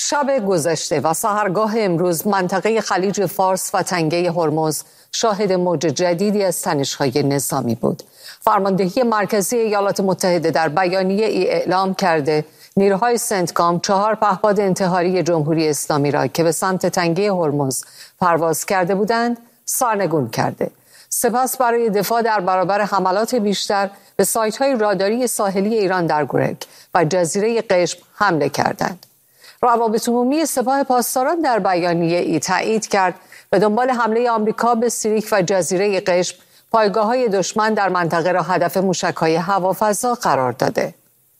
شب گذشته و سحرگاه امروز منطقه خلیج فارس و تنگه هرمز شاهد موج جدیدی از تنش‌های نظامی بود. فرماندهی مرکزی ایالات متحده در بیانیه ای اعلام کرده نیروهای سنتکام 4 پهپاد انتحاری جمهوری اسلامی را که به سمت تنگه هرمز پرواز کرده بودند سرنگون کرده. سپس برای دفاع در برابر حملات بیشتر به سایت‌های راداری ساحلی ایران در گرگ و جزیره قشم حمله کردند. روابط عمومی سپاه پاسداران در بیانیه ای تایید کرد به دنبال حمله آمریکا به سیریک و جزیره قشم پایگاه‌های دشمن در منطقه را هدف موشک‌های هوافضا قرار داده.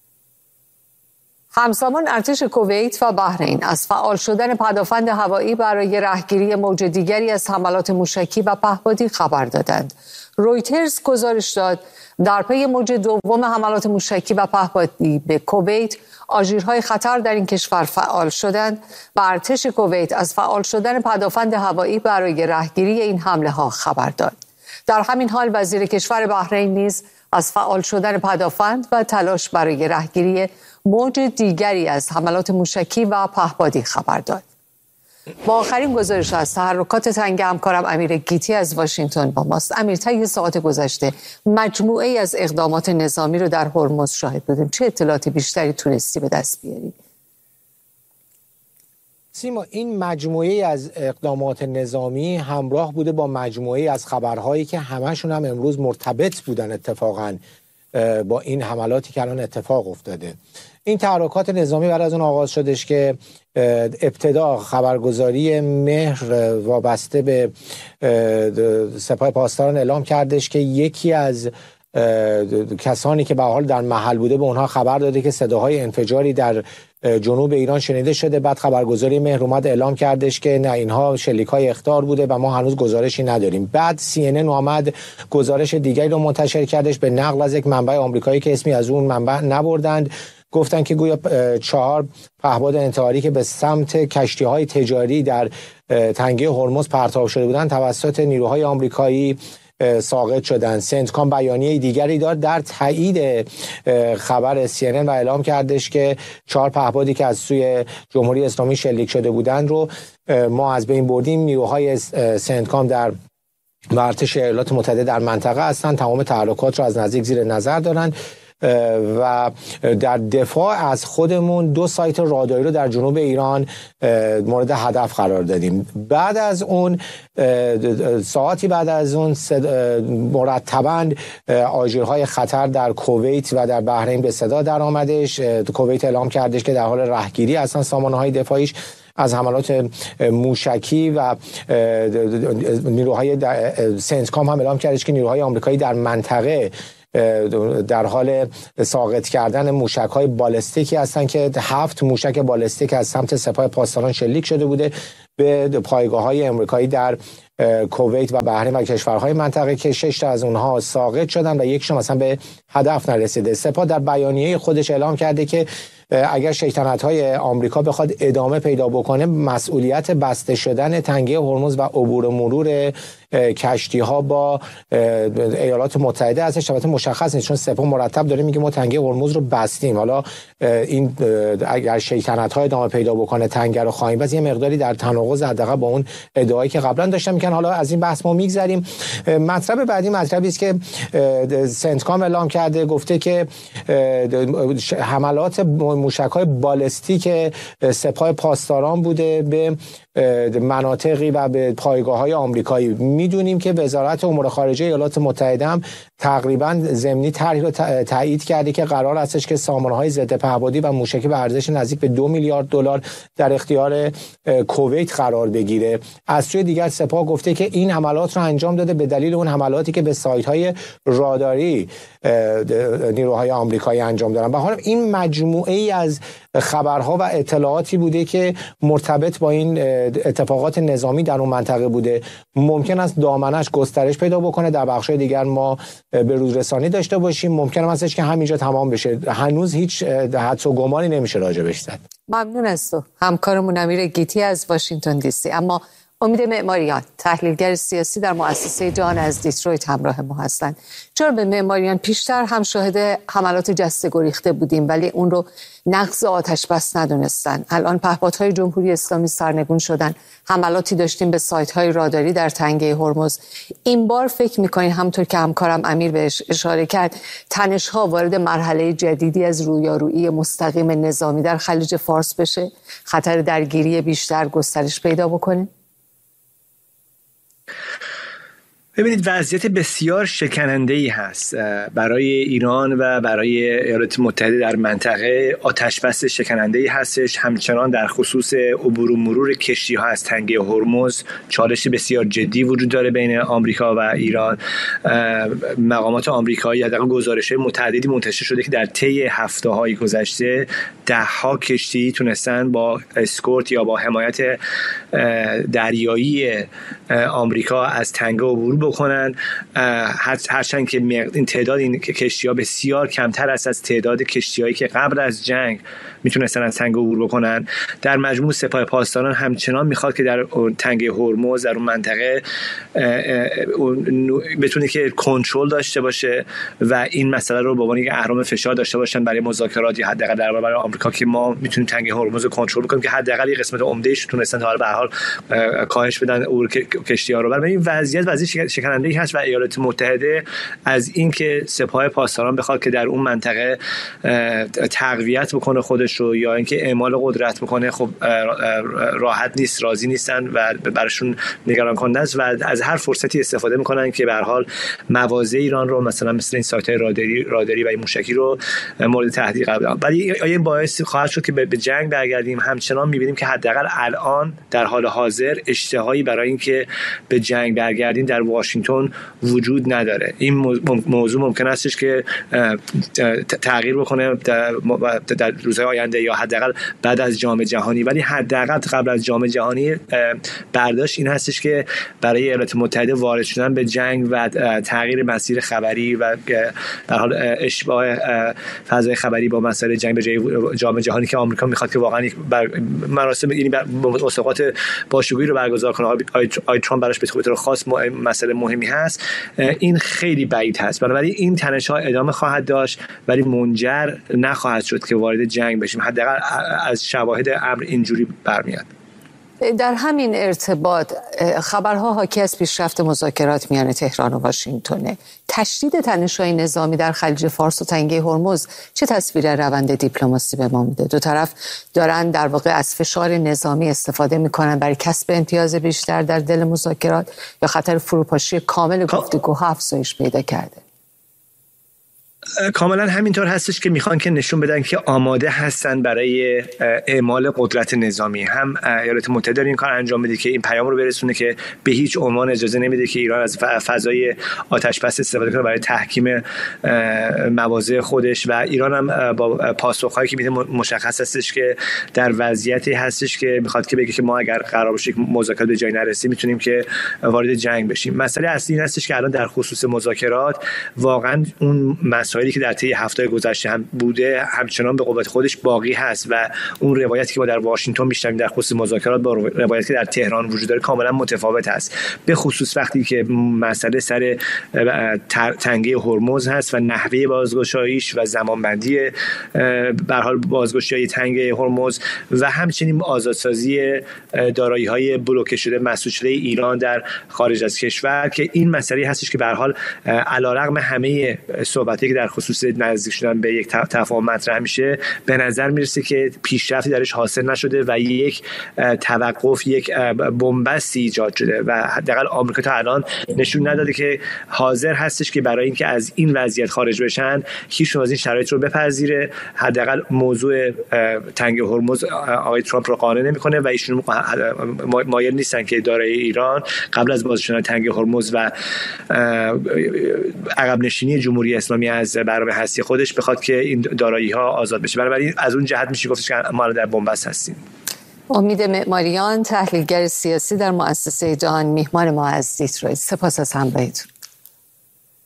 همزمان ارتش کویت و بحرین از فعال شدن پدافند هوایی برای رهگیری موج دیگری از حملات موشکی و پهپادی خبر دادند. رویترز گزارش داد در پی موج دوم حملات موشکی و پهپادی به کویت آژیرهای خطر در این کشور فعال شدند و ارتش کویت از فعال شدن پدافند هوایی برای رهگیری این حمله ها خبر داد. در همین حال وزیر کشور بحرین نیز از فعال شدن پدافند و تلاش برای رهگیری موج دیگری از حملات موشکی و پهپادی خبر داد. با آخرین گزارش از تحرکات تنگه همکارم امیر گیتی از واشنگتن با ماست. امیر، طی ساعات گذشته مجموعه ای از اقدامات نظامی رو در هرمز شاهد بودیم. چه اطلاعات بیشتری تونستی به دست بیاری؟ سیما، این مجموعه از اقدامات نظامی همراه بوده با مجموعه از خبرهایی که همشون هم امروز مرتبط بودن اتفاقاً با این حملاتی که الان اتفاق افتاده. این تحرکات نظامی بعد از اون آغاز شدش که ابتدا خبرگزاری مهر وابسته به سپاه پاسداران اعلام کردش که یکی از کسانی که به حال در محل بوده به اونها خبر داده که صداهای انفجاری در جنوب ایران شنیده شده. بعد خبرگزاری مهر اومد اعلام کردش که نه، اینها شلیک‌های اخطار بوده و ما هنوز گزارشی نداریم. بعد CNN اومد گزارش دیگری رو منتشر کردش به نقل از یک منبع آمریکایی که اسمی از اون منبع نبردند. گفتن که گویا 4 پهپاد انتحاری که به سمت کشتی‌های تجاری در تنگه هرمز پرتاب شده بودند توسط نیروهای آمریکایی ساقط شدند. سنتکام بیانیه دیگری داد در تایید خبر CNN و اعلام کردش که 4 پهپادی که از سوی جمهوری اسلامی شلیک شده بودند رو ما از بین بردیم. نیروهای سنتکام در ارتش ایالات متحده در منطقه هستند، تمام تحرکات رو از نزدیک زیر نظر دارند و در دفاع از خودمون 2 سایت راداری رو در جنوب ایران مورد هدف قرار دادیم. بعد از اون ساعتی بعد از اون مرتباً آژیرهای خطر در کویت و در بحرین به صدا در آمدش. کویت اعلام کردش که در حال رهگیری هستن سامانه‌های دفاعیش از حملات موشکی و نیروهای سنتکام هم اعلام کردش که نیروهای آمریکایی در منطقه در حال ساقط کردن موشک‌های بالستیکی هستند که 7 موشک بالستیک از سمت سپاه پاسداران شلیک شده بوده به پایگاه‌های آمریکایی در کویت و بحرین و کشورهای منطقه که 6 تا از اونها ساقط شدن و یکشون مثلا به هدف نرسیده. سپاه در بیانیه خودش اعلام کرده که اگر شیطنت‌های آمریکا بخواد ادامه پیدا بکنه مسئولیت بسته شدن تنگه هرمز و عبور و مرور کشتی‌ها با ایالات متحده ازش البته مشخص نیست، چون سپاه مرتب داره میگه ما تنگه هرمز رو بستیم. حالا این اگر شیطنت‌ها ادامه پیدا بکنه تنگه رو خواهیم بس، یه مقداری در تناقض حداقل با اون ادعایی که قبلا داشتن میگن. حالا از این بحث ما میگذریم. مطلب بعدی مطلبی است که سنتکام اعلام کرده، گفته که حملات موشک‌های بالستیک سپاه پاسداران بوده به مناطقی و به پایگاه‌های آمریکایی. میدونیم که وزارت امور خارجه ایالات متحده هم تقریباً ضمنی طرحی رو تایید کرده که قرار هستش که سامانه‌های ضد پهپادی و موشکی به ارزش نزدیک به 2 میلیارد دلار در اختیار کویت قرار بگیره. از سوی دیگر سپاه گفته که این حملات رو انجام داده به دلیل اون حملاتی که به سایت‌های راداری نیروهای آمریکایی انجام دادن. به هر حال این مجموعه ای از خبرها و اطلاعاتی بوده که مرتبط با این اتفاقات نظامی در اون منطقه بوده. ممکن است دامنش گسترش پیدا بکنه، در بخش‌های دیگر ما به روز رسانی داشته باشیم. ممکن است که همینجا تمام بشه. هنوز هیچ حدس و گمانی نمیشه راجع بهش زد. ممنون از تو همکارمون امیر گیتی از واشنگتن دی سی. اما امید معماریان، تحلیلگر سیاسی در مؤسسه جهان از دیترویت همراه ما هستند. جناب معماریان، پیشتر هم شاهد حملات جسته گریخته بودیم ولی اون رو نقض آتش بس ندونستن. الان پهپادهای جمهوری اسلامی سرنگون شدن. حملاتی داشتیم به سایت‌های راداری در تنگه هرمز. این بار فکر می‌کنین همونطور که همکارم امیر بهش اشاره کرد، تنش‌ها وارد مرحله جدیدی از رویارویی مستقیم نظامی در خلیج فارس بشه؟ خطر درگیری بیشتر گسترش پیدا بکنه؟ ببینید، وضعیت بسیار شکننده‌ای هست برای ایران و برای ایالات متحده در منطقه. آتش‌بس شکننده‌ای هستش، همچنان در خصوص عبور و مرور کشتی‌ها از تنگه هرمز چالش بسیار جدی وجود داره بین آمریکا و ایران. مقامات آمریکایی حداقل گزارش‌های متعددی منتشر شده که در طی هفته‌های گذشته ده‌ها کشتی تونستن با اسکورت یا با حمایت دریایی آمریکا از تنگه عبور بکنن، هرچند که این تعداد این کشتی‌ها بسیار کمتر است از تعداد کشتی‌هایی که قبل از جنگ میتونستن از تنگه عبور بکنن. در مجموع سپاه پاسداران همچنان میخواد که در تنگه هرمز، در اون منطقه بتونه که کنترل داشته باشه و این مسئله رو به عنوان یک اهرم فشار داشته باشن برای مذاکرات یا حداقل در برابر آمریکا که ما میتونیم تنگه هرمز رو کنترل بکنیم، که حداقل یک قسمت عمده‌اش تونستن تا به هر حال کاهش بدن عبور کشتی‌ها رو. برای این وضعیت شکننده‌ای هست و ایالات متحده از اینکه سپاه پاسداران بخواد که در اون منطقه تقویت بکنه خودش رو یا اینکه اعمال قدرت بکنه، خب راحت نیست، راضی نیستن و براشون نگران کننده است و از هر فرصتی استفاده میکنن که به هر حال مواضع ایران رو مثلا مثل این سایت‌های راداری و این موشکی رو مورد تهدید قرار بدن. ولی آیا این باعث خواهد شد که به جنگ برگردیم؟ همچنان می‌بینیم که حداقل الان در حال حاضر اشتهایی برای اینکه به جنگ برگردیم در واشنگتن وجود نداره. این موضوع ممکن استش که تغییر بکنه در روزهای آینده یا حداقل بعد از جام جهانی، ولی حداقل قبل از جام جهانی برداشت این هستش که برای ایالات متحده وارد شدن به جنگ و تغییر مسیر خبری و در حال اشباع فضای خبری با مسائل جنگ به جای جام جهانی که آمریکا میخواد که واقعا مراسم یعنی مسابقات باشکوهی رو برگزار کنه، آقای ترامپ براش به طور خاص مسئله مهمی هست، این خیلی بعید هست. بنابراین این تنش‌ها ادامه خواهد داشت ولی منجر نخواهد شد که وارد جنگ بشیم. حداقل از شواهد امر اینجوری برمیاد. در همین ارتباط خبرها حاکی از پیشرفت مذاکرات میان تهران و واشنگتن. تشدید تنش‌های نظامی در خلیج فارس و تنگه هرمز چه تصویر روند دیپلماسی به ما میده؟ دو طرف دارن در واقع از فشار نظامی استفاده میکنن برای کسب امتیاز بیشتر در دل مذاکرات یا خطر فروپاشی کامل گفتگوها افزایش پیدا کرده؟ کاملا همینطور هستش که میخوان که نشون بدن که آماده هستن برای اعمال قدرت نظامی. هم ایالات متحده این کار انجام بده که این پیام رو برسونه که به هیچ عنوان اجازه نمیده که ایران از فضای آتش بس استفاده کنه برای تحکیم مواضع خودش، و ایران هم با پاسخهایی که میده مشخص هستش که در وضعیتی هستش که میخواد که بگه که ما اگر قرار باشه مذاکرات به جای نرسیم میتونیم که وارد جنگ بشیم. مسئله اصلی این هستش که الان در خصوص مذاکرات واقعا اون مسائلی که در طی هفته گذشته هم بوده همچنان به قوت خودش باقی هست و اون روایتی که ما در واشنگتن میشنویم در خصوص مذاکرات با روایتی که در تهران وجود داره کاملا متفاوت است، به خصوص وقتی که مسئله سر تنگه هرمز هست و نحوه بازگشاییش و زمانبندی به هر حال بازگشایی تنگه هرمز و همچنین آزادسازی دارایی‌های بلوکه شده مسدود شده ایران در خارج از کشور، که این مسئله هستش که به هر حال علیرغم همه صحبتی که در خصوص نزدیک شدن به یک تفاهم مطرح میشه، به نظر میرسه که پیشرفتی درش حاصل نشده و یک توقف، یک بنبستی ایجاد شده و حداقل آمریکا تا الان نشون نداده که حاضر هستش که برای اینکه از این وضعیت خارج بشن هیچ از این شرایط رو بپذیره. حداقل موضوع تنگه هرمز آقای ترامپ رو قانع نمیکنه و ایشون مایل نیستن که دارایی ایران قبل از باز شدن تنگه هرمز و عقب نشینی جمهوری اسلامی از برنامه هستی خودش بخواد که این دارایی‌ها آزاد بشه. بنابراین از اون جهت میشه گفتش که ما در بنبست هستیم. امید معماریان، تحلیلگر سیاسی در مؤسسه جهان، میهمان ما از دیترویت. سپاس از همراهیتون.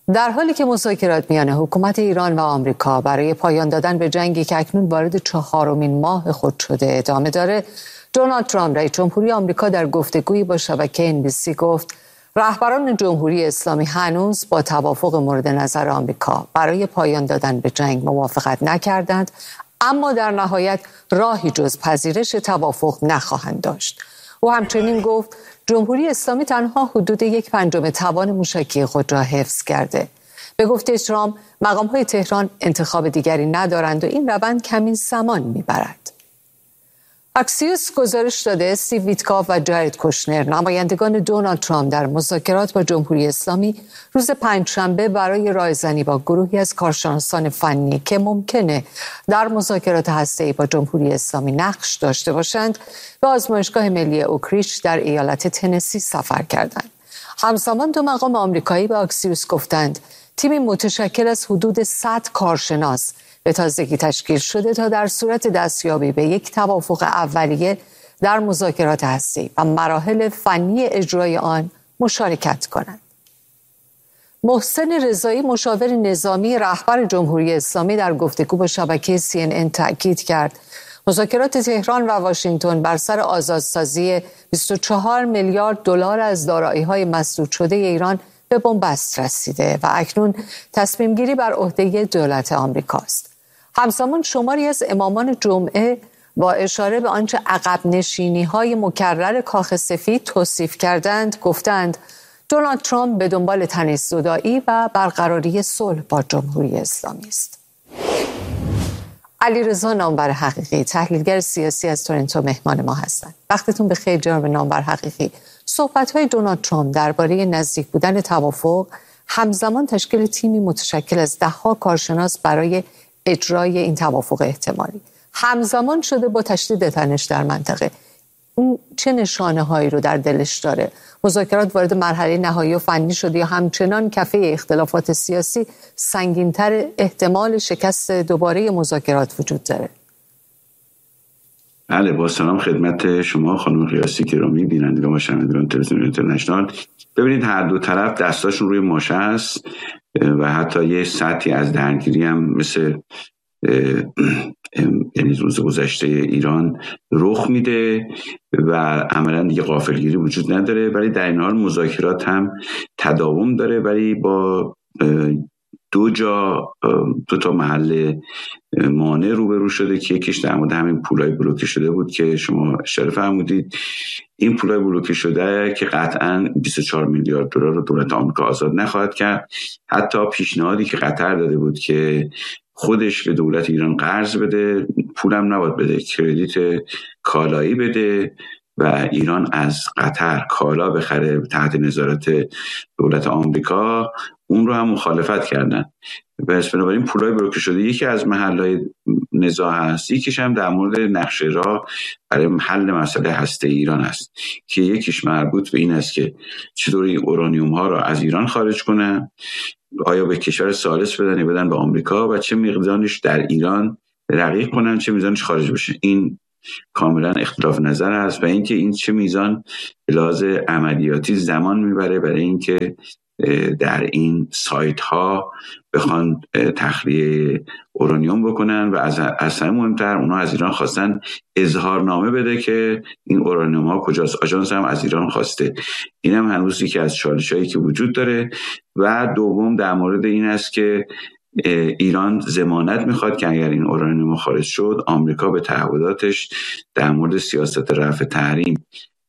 در حالی که مذاکرات میان حکومت ایران و آمریکا برای پایان دادن به جنگی که اکنون وارد 4مین ماه خود شده ادامه داره، دونالد ترامپ رئیس جمهوری آمریکا در گفتگویی با شبکه NBC گفت رهبران جمهوری اسلامی هنوز با توافق مورد نظر آمریکا برای پایان دادن به جنگ موافقت نکردند، اما در نهایت راهی جز پذیرش توافق نخواهند داشت. او همچنین گفت جمهوری اسلامی تنها حدود 1/5 توان موشکی خود را حفظ کرده. به گفته ترامپ مقام‌های تهران انتخاب دیگری ندارند و این روند کمی زمان می‌برد. اکسیوس گزارش داده استیو ویتکاف و جارد کوشنر نمایندگان دونالد ترامپ در مذاکرات با جمهوری اسلامی روز پنجشنبه برای رایزنی با گروهی از کارشناسان فنی که ممکنه در مذاکرات هسته‌ای با جمهوری اسلامی نقش داشته باشند به آزمایشگاه ملی اوکریچ در ایالت تنسی سفر کردند. همزمان دو مقام آمریکایی به اکسیوس گفتند تیمی متشکل از حدود 100 کارشناس به تازگی تشکیل شده تا در صورت دستیابی به یک توافق اولیه در مذاکرات هسته‌ای و مراحل فنی اجرای آن مشارکت کنند. محسن رضایی مشاور نظامی رهبر جمهوری اسلامی در گفتگو با شبکه CNN تاکید کرد مذاکرات تهران و واشنگتن بر سر آزادسازی 24 میلیارد دلار از دارایی‌های مسدود شده ایران به بنبست رسیده و اکنون تصمیم گیری بر عهده دولت آمریکاست. همزمان شماری از امامان جمعه با اشاره به آنچه عقب نشینی‌های مکرر کاخ سفید توصیف کردند گفتند دونالد ترامپ به دنبال تنش‌زدایی و برقراری صلح با جمهوری اسلامی است. علیرضا نامور حقیقی تحلیلگر سیاسی از تورنتو مهمان ما هستند. وقتتون بخیر جناب نامور حقیقی. صحبت‌های دونالد ترامپ درباره نزدیک بودن توافق همزمان تشکیل تیمی متشکل از 10 کارشناس برای اجرای این توافق احتمالی همزمان شده با تشدید تنش در منطقه. این چه نشانه‌هایی رو در دلش داره؟ مذاکرات وارد مرحله نهایی و فنی شده یا همچنان کفه اختلافات سیاسی سنگین‌تر احتمال شکست دوباره مذاکرات وجود داره؟ بله، با سلام خدمت شما خانم قیاسی گرامی، بینندگان و شنوندگان تلویزیون اینترنشنال. ببینید هر دو طرف دستاشون روی ماشه است و حتی یه سطحی از درگیری هم مثل یعنی روز گذشته ایران رخ میده و عملا دیگه غافلگیری وجود نداره، ولی در این حال مذاکرات هم تداوم داره، ولی با دو تا محل مانع روبرو شده که یکیش در مورد همین پولای بلوکه شده بود که شما اشاره فرمودید. این پولای بلوکه شده که قطعاً 24 میلیارد دلار رو دولت آمریکا آزاد نخواهد کرد. حتی پیشنهادی که قطر داده بود که خودش به دولت ایران قرض بده، پولم نباید بده، کردیت کالایی بده و ایران از قطر کالا بخره تحت نظارت دولت آمریکا، اون رو هم مخالفت کردن. پس بنابراین پولای بلوکه شده یکی از محل‌های نزاع هست، یکیش هم در مورد نقشه راه برای حل مسئله هسته ایران است که یکیش مربوط به این است که چطور این اورانیوم ها را از ایران خارج کنن، آیا به کشور ثالث بدن یا بدن به آمریکا و چه مقدارش در ایران رقیق کنن، چه میزانش خارج بشه. این کاملا اختلاف نظر است و اینکه این چه میزان به لحاظ عملیاتی زمان میبره برای اینکه در این سایت ها بخوان تخلیه اورانیوم بکنن و از همه مهمتر اونا از ایران خواستن اظهارنامه بده که این اورانیوم ها کجاست. آژانس هم از ایران خواسته. این هم هنوز یکی از چالش‌هایی که وجود داره. و دوم در مورد این است که ایران ضمانت میخواد که اگر این اورانیوم خارج شد آمریکا به تعهداتش در مورد سیاست رفع تحریم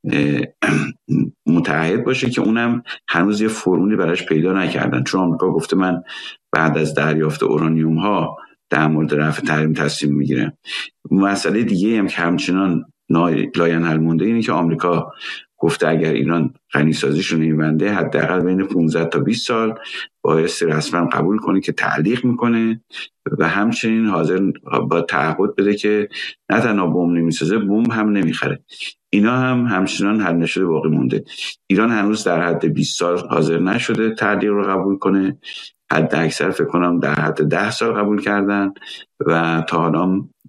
متعهد باشه که اونم هنوز یه فرمولی براش پیدا نکردن، چون آمریکا گفته من بعد از دریافت اورانیوم ها در مورد رفع تحریم تصمیم میگیرم. مسئله دیگه هم که همچنان لاینحل مونده اینه که آمریکا گفته اگر ایران غنیسازیش رو نمیبنده حداقل بین 15 تا 20 سال بایستی رسما قبول کنه که تعلیق میکنه و همچنین حاضر با تعهد بده که نه تنها بمب نمیسازه، بمب هم نمیخره. اینا هم همچنان حل نشده باقی مونده. ایران هنوز در حد 20 سال حاضر نشده تعلیق رو قبول کنه، حد اکثر فکر کنم در حد 10 سال قبول کردن و تا حالا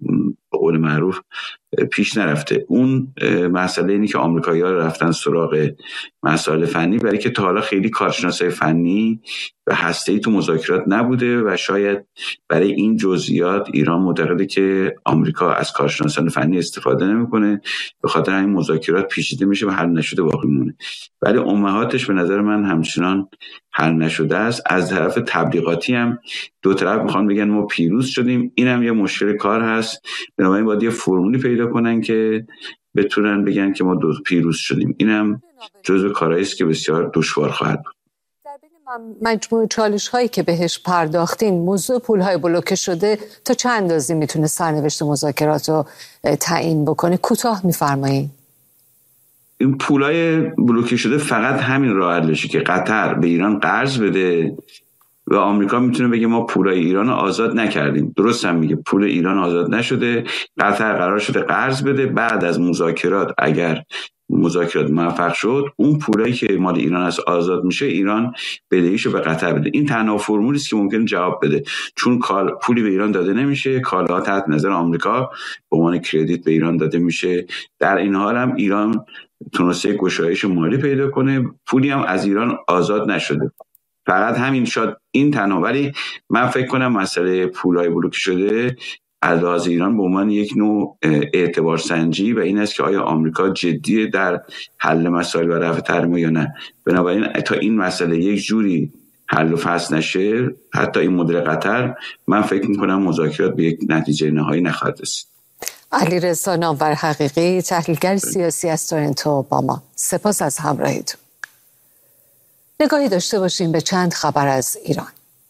به قول معروف پیش نرفته. اون مسئله اینی که آمریکایی‌ها رفتن سراغ مسائل فنی، برای که تا حالا خیلی کارشناسای فنی و هسته‌ای تو مذاکرات نبوده و شاید برای این جزئیات ایران معتقده که آمریکا از کارشناسان فنی استفاده نمی‌کنه، به خاطر همین مذاکرات پیچیده میشه و حل نشده باقی میمونه. ولی امهاتش به نظر من همچنان حل نشده است. از طرف تبلیغاتی هم دو طرف میخوان بگن ما پیروز شدیم، اینم یه مشکل کار هست. بنابراین باید یه فرمولی پیدا کنن که بتونن بگن که ما پیروز شدیم. اینم جزو کارهایی است که بسیار دشوار خواهد بود. در بین مجموع چالش هایی که بهش پرداختین، موضوع پول های بلوکه شده تا چه اندازه میتونه سرنوشت مذاکرات رو تعیین بکنه؟ کوتاه میفرمایید. این پولای بلوکه شده فقط همین راه حلشه که قطر به ایران قرض بده و آمریکا میتونه بگه ما پولای ایران رو آزاد نکردیم. درست هم میگه، پول ایران آزاد نشده، قطر قرار شده قرض بده، بعد از مذاکرات اگر مذاکرات موفق شد اون پولایی که مال ایران از آزاد میشه ایران بدهیشو به قطر بده. این تنها فرمولی است که ممکن جواب بده، چون پولی به ایران داده نمیشه، کالاها تحت نظر آمریکا به عنوان کردیت به ایران داده میشه. در این حال هم ایران تونسته گشایش مالی پیدا کنه، پولی هم از ایران آزاد نشده. فقط همین شد این تنها. ولی من فکر کنم مسئله پولای بلوکه شده از لحاظ ایران به عنوان یک نوع اعتبار سنجی و این است که آیا آمریکا جدیه در حل مسائل و رفع تحریم یا نه. بنابراین تا این مسئله یک جوری حل و فصل نشه، حتی این مدل قطر، من فکر میکنم مذاکرات به یک نتیجه نهایی نخواهد رسید. علیرضا نامور حقیقی، تحلیلگر سیاسی از تورنتو با ما. سپاس از همراهیتون. نگاهی داشته باشیم به چند خبر از ایران.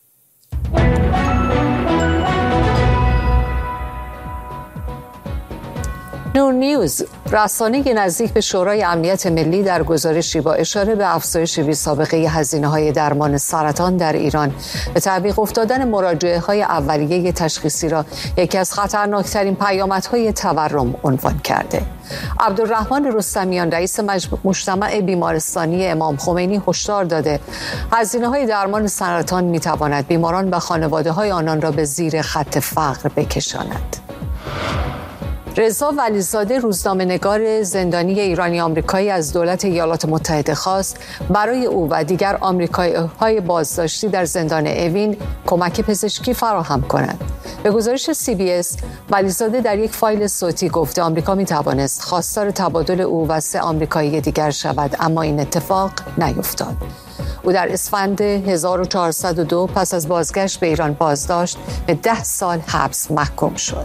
نور نیوز، رسانه نزدیک به شورای امنیت ملی، در گزارشی با اشاره به افزایش بی‌سابقه هزینه‌های درمان سرطان در ایران به تعویق افتادن مراجعه‌های اولیه تشخیصی را یکی از خطرناکترین پیامدهای تورم عنوان کرده. عبدالرحمن رستمیان، رئیس مجتمع بیمارستانی امام خمینی، هشدار داده هزینه‌های درمان سرطان می‌تواند بیماران و خانواده‌های آنان را به زیر خط فقر بکشاند. رضا ولیزاده، روزنامه‌نگار زندانی ایرانی آمریکایی، از دولت ایالات متحده خواست برای او و دیگر آمریکایی‌های بازداشتی در زندان اوین کمک پزشکی فراهم کند. به گزارش CBS، ولیزاده در یک فایل صوتی گفته آمریکا می‌توانست خواستار تبادل او و 3 آمریکایی دیگر شود، اما این اتفاق نیفتاد. او در اسفند 1402 پس از بازگشت به ایران بازداشت به 10 سال حبس محکوم شد.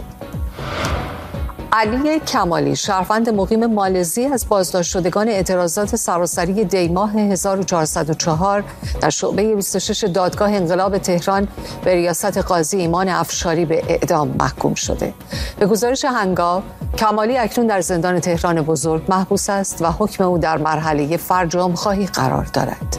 علی کمالی، شهروند مقیم مالزی، از بازداشت شدگان اعتراضات سراسری دیماه 1404 در شعبه 26 دادگاه انقلاب تهران به ریاست قاضی ایمان افشاری به اعدام محکوم شده. به گزارش هنگام، کمالی اکنون در زندان تهران بزرگ محبوس است و حکم او در مرحله فرج عمرخواهی قرار دارد.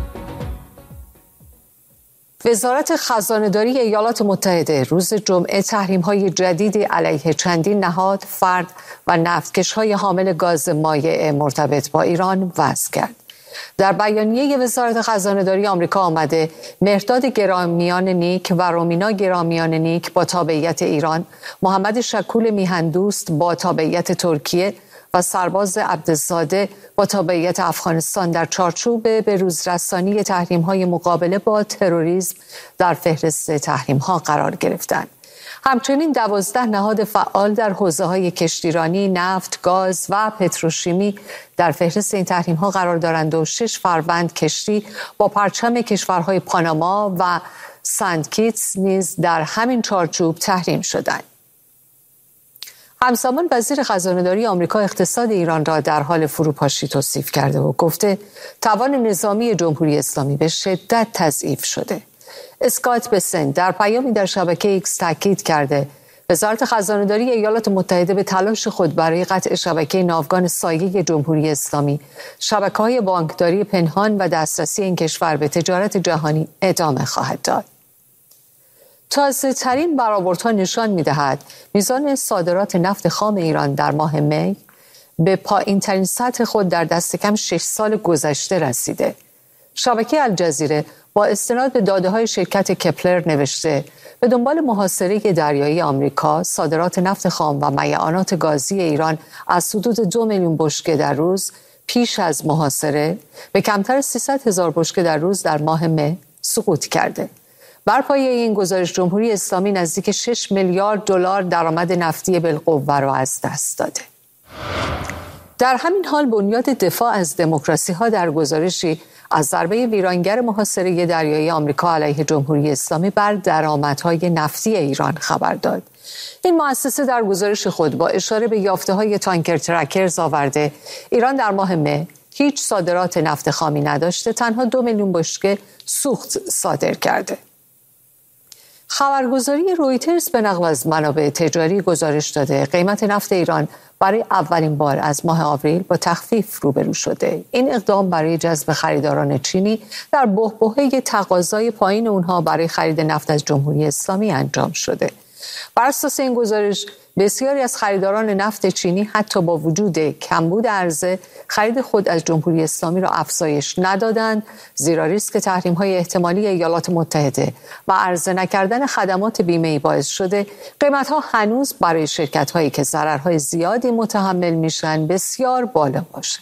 وزارت خزانه‌داری ایالات متحده روز جمعه تحریم‌های جدیدی علیه چندین نهاد، فرد و نفتکش‌های حامل گاز مایع مرتبط با ایران وضع کرد. در بیانیه وزارت خزانه‌داری آمریکا آمده مهرداد گرامیان نیک و رومینا گرامیان نیک با تابعیت ایران، محمد شکول میهندوست با تابعیت ترکیه و سرباز عبدالزاده با تابعیت افغانستان در چارچوب بروزرسانی تحریم‌های مقابله با تروریسم در فهرست تحریم‌ها قرار گرفتند. همچنین 12 نهاد فعال در حوزه‌های کشتیرانی، نفت، گاز و پتروشیمی در فهرست این تحریم‌ها قرار دارند و 6 فروند کشتی با پرچم کشورهای پاناما و سنت کیتس نیز در همین چارچوب تحریم شدند. همزمان وزیر خزانه‌داری آمریکا اقتصاد ایران را در حال فروپاشی توصیف کرده و گفته توان نظامی جمهوری اسلامی به شدت تضعیف شده. اسکات بسنت در پیامی در شبکه ایکس تاکید کرده وزارت خزانه‌داری ایالات متحده به تلاش خود برای قطع شبکه ناوگان سایه جمهوری اسلامی، شبکه‌های بانکداری پنهان و دسترسی این کشور به تجارت جهانی ادامه خواهد داد. تازه‌ترین برآوردها نشان می‌دهد میزان صادرات نفت خام ایران در ماه می به پایین‌ترین سطح خود در دست کم 6 سال گذشته رسیده. شبکه الجزیره با استناد به داده‌های شرکت کپلر نوشته به دنبال محاصره دریایی آمریکا، صادرات نفت خام و میعانات گازی ایران از حدود 2 میلیون بشکه در روز پیش از محاصره به کمتر 300,000 بشکه در روز در ماه مه سقوط کرده. بر پایه این گزارش جمهوری اسلامی نزدیک 6 میلیارد دلار درآمد نفتی بالقوه را از دست داده. در همین حال بنیاد دفاع از دموکراسی ها در گزارشی از ضربه ویرانگر محاصره دریایی آمریکا علیه جمهوری اسلامی بر درآمدهای نفتی ایران خبر داد. این مؤسسه در گزارش خود با اشاره به یافته‌های تانکر ترکرز آورده ایران در ماه مه هیچ صادرات نفت خامی نداشته، تنها 2 میلیون بشکه سوخت صادر کرده. خبرگزاری رویترز به نقل از منابع تجاری گزارش داده قیمت نفت ایران برای اولین بار از ماه آوریل با تخفیف روبرو شده. این اقدام برای جذب خریداران چینی در بحبوحه تقاضای پایین اونها برای خرید نفت از جمهوری اسلامی انجام شده. بر اساس این گزارش بسیاری از خریداران نفت چینی حتی با وجود کمبود عرضه خرید خود از جمهوری اسلامی را افزایش ندادند، زیرا ریسک تحریم‌های احتمالی ایالات متحده و عرضه نکردن خدمات بیمه‌ای باعث شده قیمت‌ها هنوز برای شرکت‌هایی که ضررهای زیادی متحمل میشن بسیار بالا باشه.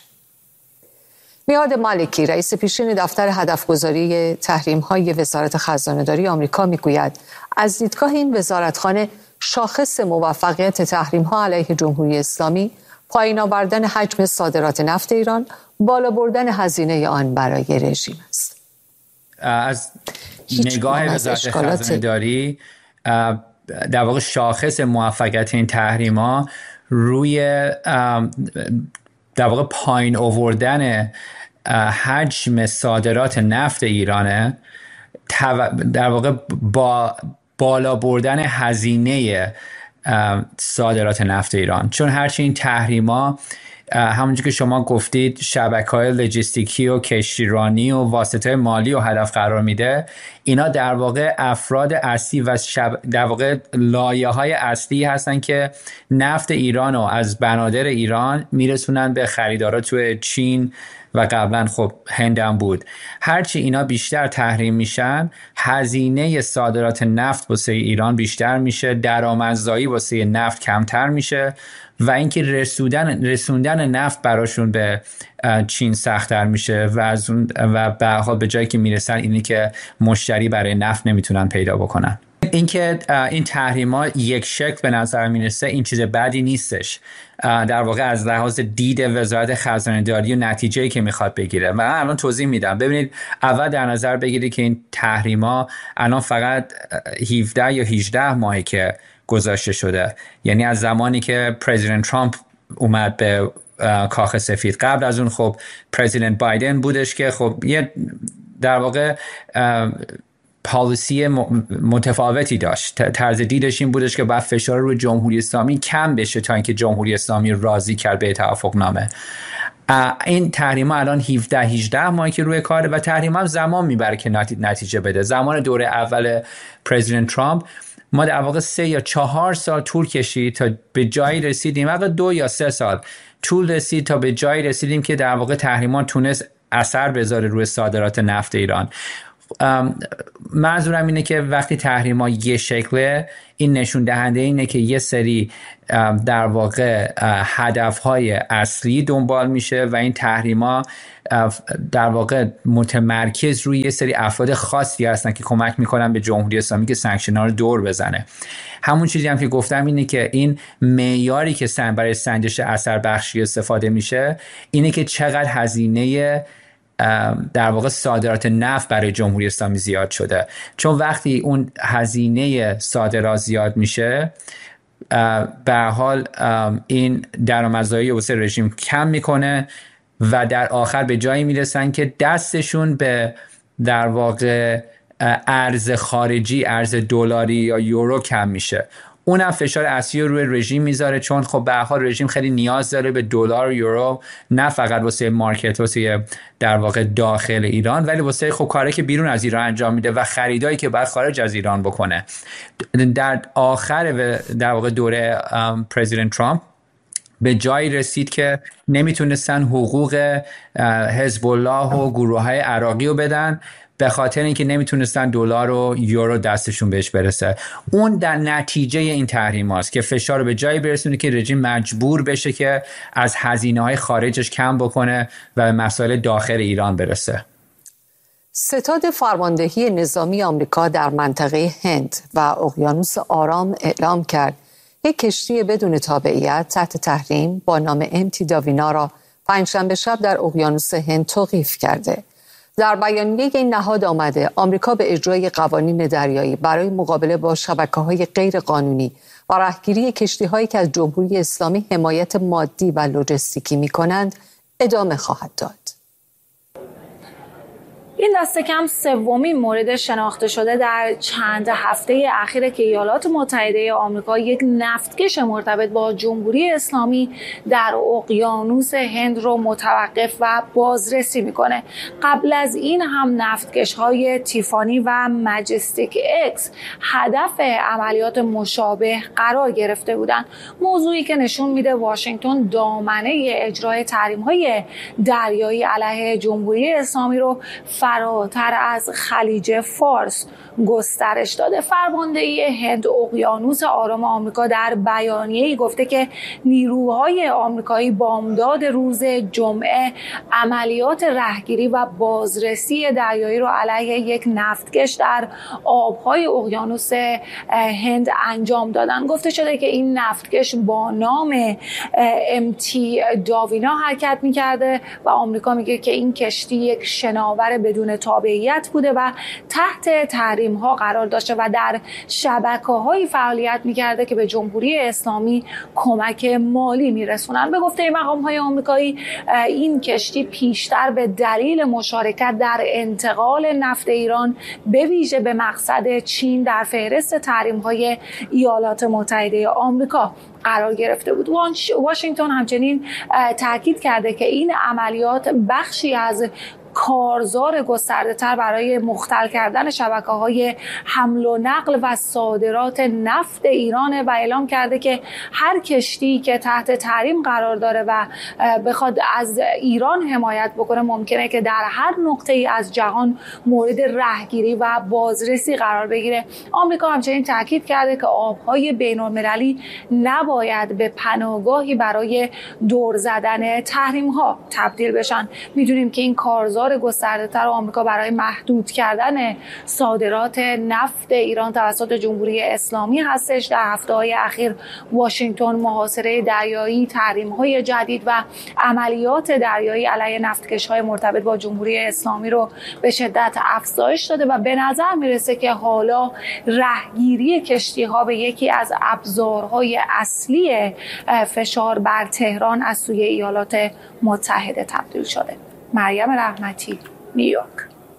میاد مالکی رئیس پیشین دفتر هدفگذاری تحریم‌های وزارت خزانه‌داری آمریکا میگوید از دیدگاه این وزارتخانه شاخص موفقیت تحریم‌ها علیه جمهوری اسلامی پایین آوردن حجم صادرات نفت ایران، بالا بردن هزینه آن برای رژیم است. از نگاه وزارت خزانه‌داری در واقع شاخص موفقیت این تحریم‌ها روی در واقع پایین آوردن حجم صادرات نفت ایرانه، در واقع با بالا بردن هزینه صادرات نفت ایران. چون هرچی این تحریما همونجور که شما گفتید شبکه‌های لوجستیکی و کشتیرانی و واسطه مالی و هدف قرار میده، اینا در واقع افراد اصلی و در واقع لایه‌های اصلی هستن که نفت ایران رو از بنادر ایران میرسونن به خریدارا توی چین و قبلا خب هند هم بود. هرچی اینا بیشتر تحریم میشن، هزینه صادرات نفت واسه ایران بیشتر میشه، درآمدزایی واسه نفت کمتر میشه و اینکه رسوندن نفت براشون به چین سخت‌تر میشه و از اون و به جایی که میرسن اینی که مشتری برای نفت نمیتونن پیدا بکنن. اینکه این تحریما یک شکل به نظر میرسه این چیز بدی نیستش، در واقع از لحاظ دید وزارت خزانه‌داری و نتیجه‌ای که میخواد بگیره. و من الان توضیح میدم. ببینید، اول در نظر بگیرید که این تحریما الان فقط 17 یا 18 ماهی که گذاشته شده، یعنی از زمانی که پرزیدنت ترامپ اومد به کاخ سفید. قبل از اون خب پرزیدنت بایدن بودش که خب یه در واقع پالیسی متفاوتی داشت. طرز دیدش این بودش که بعد فشار روی جمهوری اسلامی کم بشه تا اینکه جمهوری اسلامی راضی کرد به توافق نامه. این تحریم الان 17-18 ماهی که روی کاره و تحریم هم زمان میبره که نتیجه بده. زمان دوره اول پرزیدنت ترامپ ما در واقع 3 یا 4 سال طول کشید تا به جایی رسیدیم، واقعا 2 یا 3 سال طول رسید تا به جایی رسیدیم که در واقع تحریمان تونست اثر بذاره روی صادرات نفت ایران. منظورم اینه که وقتی تحریما یه شکله، این نشون دهنده اینه که یه سری در واقع هدفهای اصلی دنبال میشه و این تحریما در واقع متمرکز روی یه سری افراد خاصی هستن که کمک میکنن به جمهوری اسلامی که سانکشن‌ها رو دور بزنه. همون چیزی هم که گفتم اینه که این معیاری که برای سنجش اثر بخشی استفاده میشه اینه که چقدر هزینه در واقع صادرات نفت برای جمهوری اسلامی زیاد شده. چون وقتی اون هزینه صادرات زیاد میشه، به هر حال این درآمدزایی واسه رژیم کم میکنه و در آخر به جایی میرسن که دستشون به در واقع ارز خارجی، ارز دلاری یا یورو کم میشه. اونم فشار اصلی رو روی رژیم میذاره، چون خب به هر حال رژیم خیلی نیاز داره به دلار و یورو، نه فقط واسه مارکت، واسه در واقع داخل ایران، ولی واسه خب کاری که بیرون از ایران انجام میده و خریدایی که بعد خارج از ایران بکنه. در آخر در واقع دوره پرزیدنت ترامپ به جایی رسید که نمیتونستن حقوق حزب الله و گروه‌های عراقی رو بدن به خاطر اینکه نمیتونستن دلار و یورو دستشون بهش برسه. اون در نتیجه این تحریم هاست که فشار رو به جایی برسونه که رژیم مجبور بشه که از هزینه‌های خارجش کم بکنه و به مسائل داخل ایران برسه. ستاد فرماندهی نظامی آمریکا در منطقه هند و اقیانوس آرام اعلام کرد یک کشتی بدون تابعیت تحت تحریم با نام امتی داوینا را پنجشنبه شب در اقیانوس هند توقیف کرده. در بیانیه این نهاد آمده آمریکا به اجرای قوانین دریایی برای مقابله با شبکه‌های غیر قانونی و رهگیری کشتی‌هایی که از جمهوری اسلامی حمایت مادی و لوجستیکی می‌کنند ادامه خواهد داد. این دست کم سومین مورد شناخته شده در چند هفته اخیر که ایالات متحده آمریکا یک نفتکش مرتبط با جمهوری اسلامی در اقیانوس هند رو متوقف و بازرسی میکنه. قبل از این هم نفتکش‌های تیفانی و مجستیک اکس هدف عملیات مشابه قرار گرفته بودند. موضوعی که نشون میده واشنگتن دامنه اجرای تحریم‌های دریایی علیه جمهوری اسلامی رو فراتر از خلیج فارس گسترش داده. فرماندهی هند اقیانوس آرام آمریکا در بیانیه‌ای گفته که نیروهای آمریکایی بامداد روز جمعه عملیات رهگیری و بازرسی دریایی را علیه یک نفتکش در آبهای اقیانوس هند انجام دادند. گفته شده که این نفتکش با نام امتی داوینا حرکت می‌کرده و آمریکا میگه که این کشتی یک شناور بدون تابعیت بوده و تحت تحریم ها قرار داشته و در شبکه‌های فعالیت می‌کرده که به جمهوری اسلامی کمک مالی می‌رسونن. به گفته مقام‌های آمریکایی این کشتی پیشتر به دلیل مشارکت در انتقال نفت ایران به ویژه به مقصد چین در فهرست تحریم‌های ایالات متحده آمریکا قرار گرفته بود. واشنگتن همچنین تاکید کرده که این عملیات بخشی از کارزار گسترده‌تر برای مختل کردن شبکه‌های حمل و نقل و صادرات نفت ایران و اعلام کرده که هر کشتی که تحت تحریم قرار داره و بخواد از ایران حمایت بکنه ممکنه که در هر نقطه‌ای از جهان مورد رهگیری و بازرسی قرار بگیره. آمریکا همچنین تاکید کرده که آب‌های بین‌المللی نباید به پناهگاهی برای دور زدن تحریم‌ها تبدیل بشن. می‌دونیم که این کارزار گسترده‌تر آمریکا برای محدود کردن صادرات نفت ایران توسط جمهوری اسلامی هستش. در هفته‌های اخیر واشنگتن محاصره دریایی، تحریم‌های جدید و عملیات دریایی علیه نفتکش‌های مرتبط با جمهوری اسلامی رو به شدت افزایش داده و به نظر میرسه که حالا رهگیری کشتی‌ها به یکی از ابزارهای اصلی فشار بر تهران از سوی ایالات متحده تبدیل شده. مریم رحمتی، نیویورک.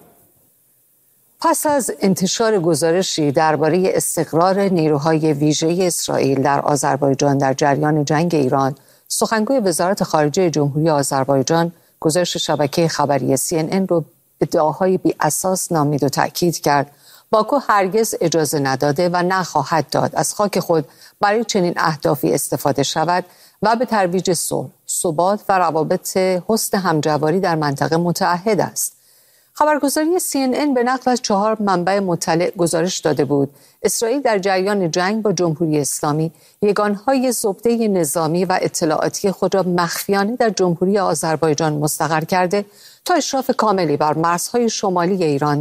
پس از انتشار گزارشی درباره استقرار نیروهای ویژه اسرائیل در آذربایجان در جریان جنگ ایران، سخنگوی وزارت خارجه جمهوری آذربایجان گزارش شبکه خبری CNN رو ادعاهای بی اساس نامید و تأکید کرد باکو هرگز اجازه نداده و نخواهد داد از خاک خود برای چنین اهدافی استفاده شود و به ترویج صلح، ثبات و روابط حسن همجواری در منطقه متعهد است. خبرگزاری CNN به نقل از 4 منبع مطلع گزارش داده بود اسرائیل در جریان جنگ با جمهوری اسلامی یگانهای زبده نظامی و اطلاعاتی خود را مخفیانه در جمهوری آذربایجان مستقر کرده تا اشراف کاملی بر مرزهای شمالی ایران